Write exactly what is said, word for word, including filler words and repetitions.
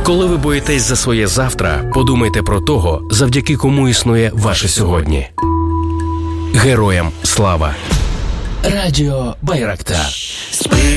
Коли ви боїтесь за своє завтра, подумайте про того, завдяки кому існує ваше сьогодні. Героям слава! Радіо Байрактар.